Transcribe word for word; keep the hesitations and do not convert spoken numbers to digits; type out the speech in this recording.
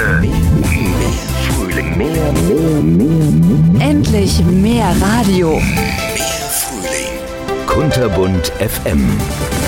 Mehr, mehr Frühling. Mehr, mehr, mehr, mehr. Endlich mehr Radio. Mehr Frühling. Kunterbunt F M.